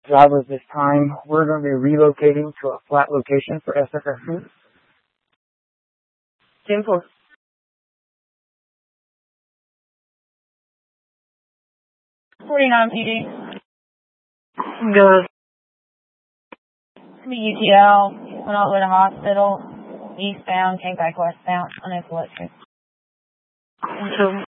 drivers this time. We're going to be relocating to a flat location for SFSC. 10-4. 49 PD. Good. UTL, went all the way to hospital, eastbound, came back westbound, on epileptic. So,